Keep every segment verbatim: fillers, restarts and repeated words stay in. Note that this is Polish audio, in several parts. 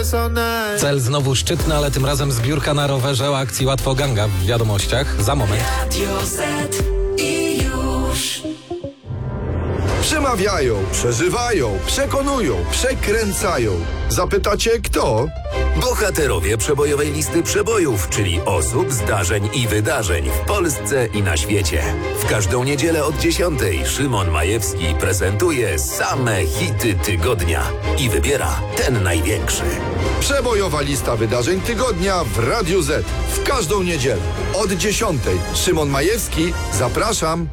Cel znowu szczytny, ale tym razem zbiórka na rowerze o akcji Łatwo Ganga w wiadomościach. Za moment. Radio Z i już. Przemawiają, przeżywają, przekonują, przekręcają. Zapytacie kto? Bohaterowie przebojowej listy przebojów, czyli osób, zdarzeń i wydarzeń w Polsce i na świecie. W każdą niedzielę od dziesiątej Szymon Majewski prezentuje same hity tygodnia i wybiera ten największy. Przebojowa lista wydarzeń tygodnia w Radiu Z. W każdą niedzielę od dziesiątej. Szymon Majewski, zapraszam.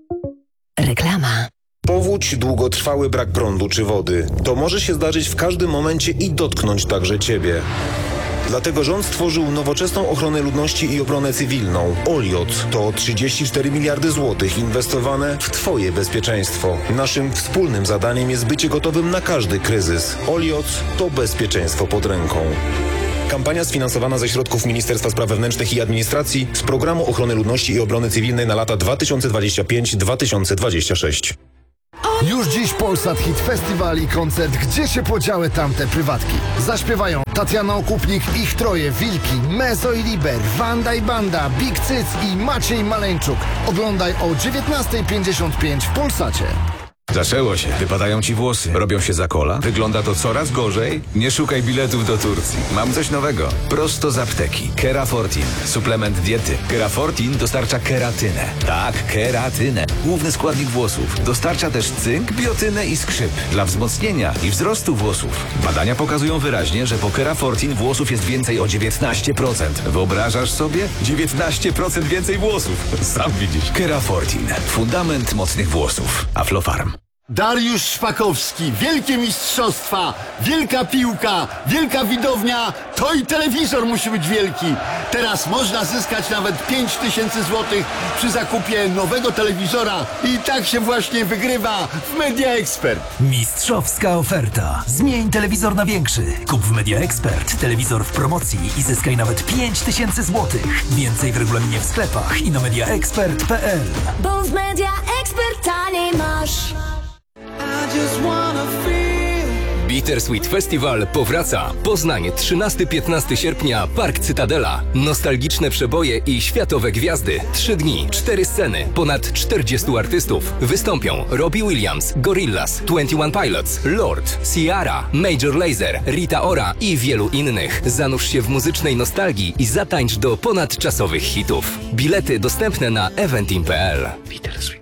Reklama. Powódź, długotrwały brak prądu czy wody. To może się zdarzyć w każdym momencie i dotknąć także Ciebie. Dlatego rząd stworzył nowoczesną ochronę ludności i obronę cywilną. Oliot to trzydzieści cztery miliardy złotych inwestowane w Twoje bezpieczeństwo. Naszym wspólnym zadaniem jest bycie gotowym na każdy kryzys. Oliot to bezpieczeństwo pod ręką. Kampania sfinansowana ze środków Ministerstwa Spraw Wewnętrznych i Administracji z Programu Ochrony Ludności i Obrony Cywilnej na lata dwa tysiące dwudziesty piąty do dwa tysiące dwudziestego szóstego. Już dziś Polsat Hit Festival i koncert Gdzie się podziały tamte prywatki. Zaśpiewają Tatiana Okupnik, Ich Troje, Wilki, Mezo i Liber, Wanda i Banda, Big Cyc i Maciej Maleńczuk. Oglądaj o dziewiętnasta pięćdziesiąt pięć w Polsacie. Zaczęło się. Wypadają ci włosy. Robią się za kola. Wygląda to coraz gorzej. Nie szukaj biletów do Turcji. Mam coś nowego. Prosto z apteki. Kerafortin. Suplement diety. Kerafortin dostarcza keratynę. Tak, keratynę. Główny składnik włosów. Dostarcza też cynk, biotynę i skrzyp. Dla wzmocnienia i wzrostu włosów. Badania pokazują wyraźnie, że po Kerafortin włosów jest więcej o dziewiętnaście procent. Wyobrażasz sobie? dziewiętnaście procent więcej włosów. Sam widzisz. Kerafortin. Fundament mocnych włosów. Aflofarm. Dariusz Szpakowski, wielkie mistrzostwa, wielka piłka, wielka widownia, to i telewizor musi być wielki. Teraz można zyskać nawet pięć tysięcy złotych przy zakupie nowego telewizora i tak się właśnie wygrywa w Media Expert. Mistrzowska oferta. Zmień telewizor na większy. Kup w Media Expert telewizor w promocji i zyskaj nawet pięć tysięcy złotych. Więcej w regulaminie w sklepach i na media expert kropka p l. Bo w Media Expert taniej masz. Bittersweet Festival powraca. Poznań, trzynastego do piętnastego sierpnia, Park Cytadela. Nostalgiczne przeboje i światowe gwiazdy. Trzy dni, cztery sceny, ponad czterdziestu artystów. Wystąpią Robbie Williams, Gorillaz, dwadzieścia jeden Pilots, Lord, Ciara, Major Lazer, Rita Ora i wielu innych. Zanurz się w muzycznej nostalgii i zatańcz do ponadczasowych hitów. Bilety dostępne na eventim kropka p l. Bittersweet.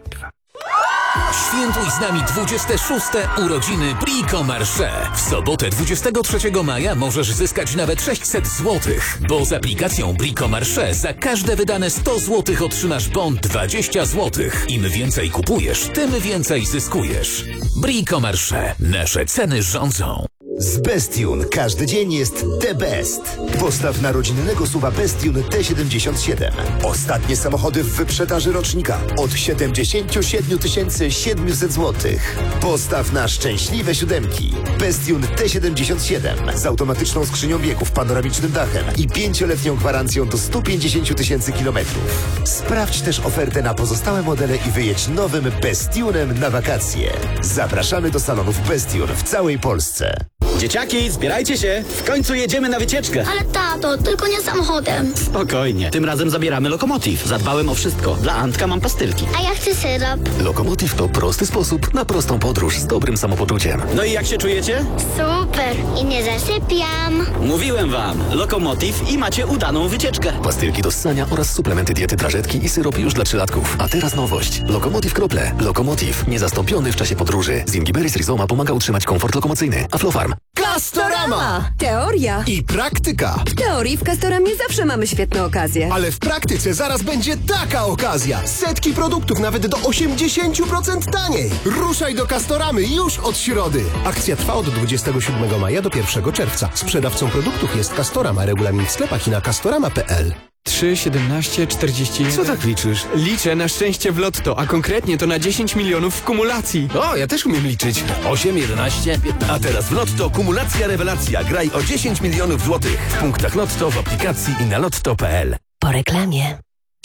Świętuj z nami dwudzieste szóste urodziny Brico Marché. W sobotę dwudziestego trzeciego maja możesz zyskać nawet sześćset złotych, bo z aplikacją Brico Marché za każde wydane sto złotych otrzymasz bon dwadzieścia złotych. Im więcej kupujesz, tym więcej zyskujesz. Brico Marché. Nasze ceny rządzą. Z Bestune każdy dzień jest the best. Postaw na rodzinnego suwa Bestune T siedemdziesiąt siedem. Ostatnie samochody w wyprzedaży rocznika od siedemdziesiąt siedem tysięcy siedemset złotych. Postaw na szczęśliwe siódemki. Bestune T siedemdziesiąt siedem z automatyczną skrzynią biegów, panoramicznym dachem i pięcioletnią gwarancją do stu pięćdziesięciu tysięcy kilometrów. Sprawdź też ofertę na pozostałe modele i wyjedź nowym Bestunem na wakacje. Zapraszamy do salonów Bestune w całej Polsce. Dzieciaki, zbierajcie się! W końcu jedziemy na wycieczkę! Ale tato, tylko nie samochodem. Spokojnie, tym razem zabieramy Lokomotiv. Zadbałem o wszystko. Dla Antka mam pastylki. A ja chcę syrop. Lokomotiv to prosty sposób na prostą podróż z dobrym samopoczuciem. No i jak się czujecie? Super! I nie zasypiam. Mówiłem wam, Lokomotiv i macie udaną wycieczkę. Pastylki do ssania oraz suplementy diety, drażetki i syrop już dla trzylatków. A teraz nowość. Lokomotiv Krople. Lokomotiv. Niezastąpiony w czasie podróży. Zingiberis rhizoma pomaga utrzymać komfort lokomocyjny. Aflofarm. Castorama! Teoria i praktyka. W teorii w Castoramie zawsze mamy świetne okazje. Ale w praktyce zaraz będzie taka okazja. Setki produktów nawet do osiemdziesiąt procent taniej. Ruszaj do Castoramy już od środy. Akcja trwa od dwudziestego siódmego maja do pierwszego czerwca. Sprzedawcą produktów jest Castorama. Regulamin w sklepach i na castorama kropka p l. trzy, siedemnaście, czterdzieści jeden. Co tak liczysz? Liczę na szczęście w lotto, a konkretnie to na dziesięć milionów w kumulacji. O, ja też umiem liczyć. osiem, jedenaście, piętnaście. A teraz w Lotto kumulacja rewelacja. Graj o dziesięć milionów złotych. W punktach Lotto, w aplikacji i na lotto kropka p l. Po reklamie.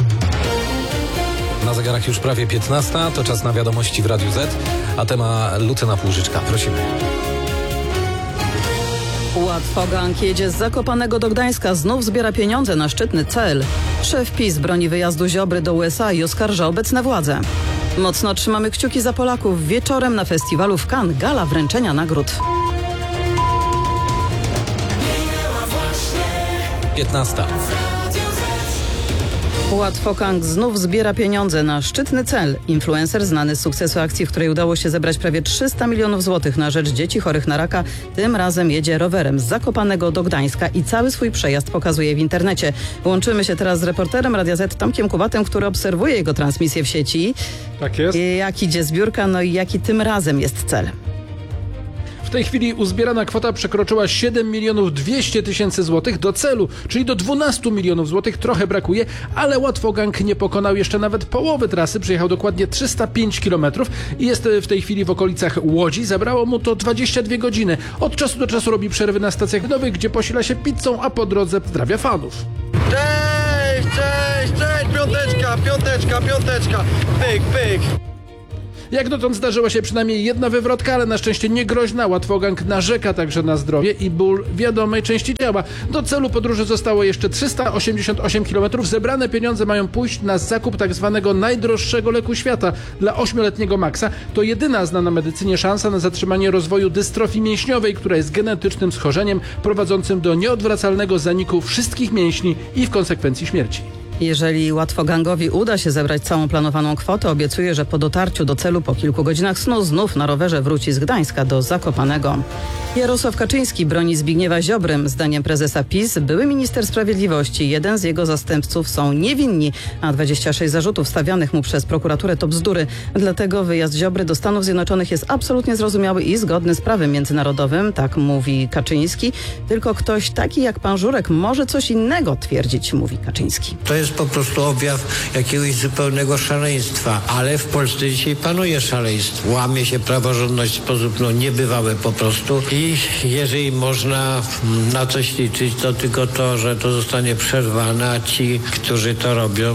Na zegarach już prawie piętnasta, to czas na wiadomości w Radiu Z, a temat Lucyna Półżyczka. Prosimy. Łatwogang jedzie z Zakopanego do Gdańska, znów zbiera pieniądze na szczytny cel. Szef PiS broni wyjazdu Ziobry do U S A i oskarża obecne władze. Mocno trzymamy kciuki za Polaków. Wieczorem na festiwalu w Cannes gala wręczenia nagród. piętnasta. Łatwogang znów zbiera pieniądze na szczytny cel. Influencer znany z sukcesu akcji, w której udało się zebrać prawie trzysta milionów złotych na rzecz dzieci chorych na raka, tym razem jedzie rowerem z Zakopanego do Gdańska i cały swój przejazd pokazuje w internecie. Łączymy się teraz z reporterem Radia Z Tomkiem Kubatem, który obserwuje jego transmisję w sieci. Tak jest. Jak idzie zbiórka, no i jaki tym razem jest cel? W tej chwili uzbierana kwota przekroczyła siedem milionów dwieście tysięcy złotych do celu, czyli do dwunastu milionów złotych. Trochę brakuje, ale Łatwogang nie pokonał jeszcze nawet połowy trasy. Przejechał dokładnie trzysta pięć kilometrów i jest w tej chwili w okolicach Łodzi. Zabrało mu to dwadzieścia dwie godziny. Od czasu do czasu robi przerwy na stacjach nowych, gdzie posila się pizzą, a po drodze pozdrawia fanów. Cześć, cześć, cześć, piąteczka, piąteczka, piąteczka, pyk, pyk. Jak dotąd zdarzyła się przynajmniej jedna wywrotka, ale na szczęście nie groźna. Łatwogang narzeka także na zdrowie i ból wiadomej części ciała. Do celu podróży zostało jeszcze trzysta osiemdziesiąt osiem kilometrów. Zebrane pieniądze mają pójść na zakup tak zwanego najdroższego leku świata dla ośmioletniego Maxa. To jedyna znana medycynie szansa na zatrzymanie rozwoju dystrofii mięśniowej, która jest genetycznym schorzeniem prowadzącym do nieodwracalnego zaniku wszystkich mięśni i w konsekwencji śmierci. Jeżeli Łatwogangowi uda się zebrać całą planowaną kwotę, obiecuje, że po dotarciu do celu po kilku godzinach snu znów na rowerze wróci z Gdańska do Zakopanego. Jarosław Kaczyński broni Zbigniewa Ziobry. Zdaniem prezesa PiS były minister sprawiedliwości, jeden z jego zastępców są niewinni, a dwadzieścia sześć zarzutów stawianych mu przez prokuraturę to bzdury. Dlatego wyjazd Ziobry do Stanów Zjednoczonych jest absolutnie zrozumiały i zgodny z prawem międzynarodowym, tak mówi Kaczyński. Tylko ktoś taki jak pan Żurek może coś innego twierdzić, mówi Kaczyński. To jest po prostu objaw jakiegoś zupełnego szaleństwa, ale w Polsce dzisiaj panuje szaleństwo. Łamie się praworządność w sposób no, niebywały po prostu i jeżeli można na coś liczyć, to tylko to, że to zostanie przerwane, a ci, którzy to robią,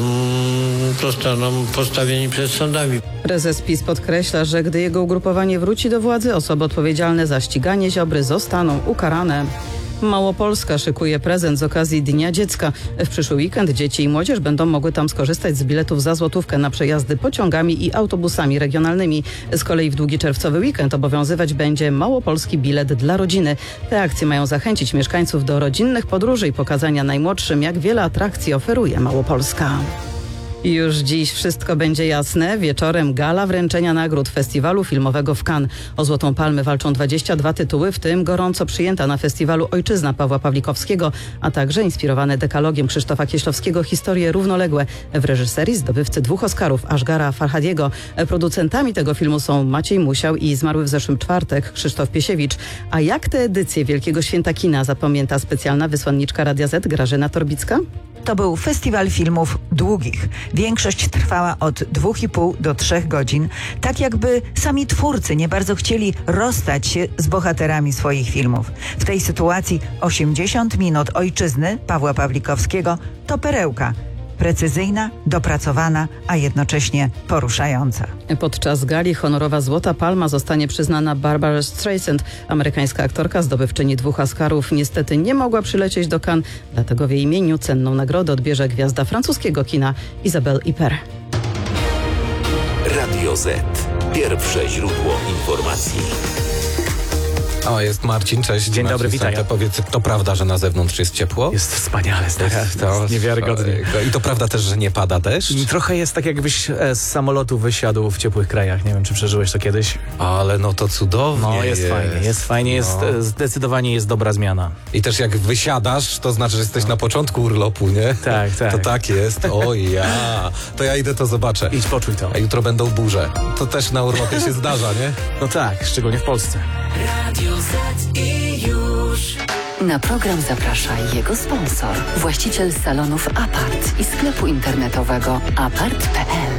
zostaną postawieni przed sądami. Prezes PiS podkreśla, że gdy jego ugrupowanie wróci do władzy, osoby odpowiedzialne za ściganie Ziobry zostaną ukarane. Małopolska szykuje prezent z okazji Dnia Dziecka. W przyszły weekend dzieci i młodzież będą mogły tam skorzystać z biletów za złotówkę na przejazdy pociągami i autobusami regionalnymi. Z kolei w długi czerwcowy weekend obowiązywać będzie małopolski bilet dla rodziny. Te akcje mają zachęcić mieszkańców do rodzinnych podróży i pokazania najmłodszym, jak wiele atrakcji oferuje Małopolska. I już dziś wszystko będzie jasne. Wieczorem gala wręczenia nagród Festiwalu Filmowego w Cannes. O Złotą Palmę walczą dwadzieścia dwa tytuły, w tym gorąco przyjęta na festiwalu Ojczyzna Pawła Pawlikowskiego, a także inspirowane dekalogiem Krzysztofa Kieślowskiego historie równoległe w reżyserii zdobywcy dwóch Oscarów Ashgara Farhadiego. Producentami tego filmu są Maciej Musiał i zmarły w zeszłym czwartek Krzysztof Piesiewicz. A jak tę edycję Wielkiego Święta Kina zapamięta specjalna wysłanniczka Radia Z Grażyna Torbicka? To był festiwal filmów długich. Większość trwała od dwóch i pół do trzech godzin. Tak jakby sami twórcy nie bardzo chcieli rozstać się z bohaterami swoich filmów. W tej sytuacji osiemdziesiąt minut Ojczyzny Pawła Pawlikowskiego to perełka. Precyzyjna, dopracowana, a jednocześnie poruszająca. Podczas gali honorowa Złota Palma zostanie przyznana Barbara Streisand. Amerykańska aktorka, zdobywczyni dwóch Oscarów, niestety nie mogła przylecieć do Cannes, dlatego w jej imieniu cenną nagrodę odbierze gwiazda francuskiego kina Isabelle Huppert. Radio Z. Pierwsze źródło informacji. O, jest Marcin, cześć. Dzień dobry, Marcin, witaj. Powiedz, to prawda, że na zewnątrz jest ciepło? Jest wspaniale, stary. To jest niewiarygodnie. I to prawda też, że nie pada deszcz? Trochę jest tak, jakbyś e, z samolotu wysiadł w ciepłych krajach. Nie wiem, czy przeżyłeś to kiedyś. Ale no to cudownie No jest, jest. fajnie, jest fajnie, jest, No. e, zdecydowanie jest dobra zmiana. I też jak wysiadasz, to znaczy, że jesteś na początku urlopu, nie? Tak, tak. To tak jest. O ja. To ja idę to zobaczę. Idź poczuj to. A jutro będą burze. To też na urlopie się zdarza, nie? No tak, szczególnie w Polsce. Radio Z i już. Na program zaprasza jego sponsor, właściciel salonów Apart i sklepu internetowego apart kropka p l.